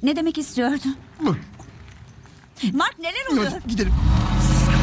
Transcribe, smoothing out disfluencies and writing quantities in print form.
Ne demek istiyordun? Mark, neler oluyor? Hadi gidelim.